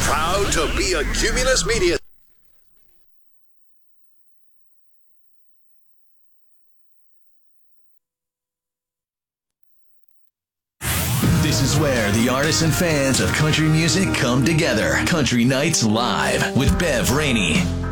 Proud to be a Cumulus Media. This is where the artists and fans of country music come together. Country Nights Live with Bev Rainey.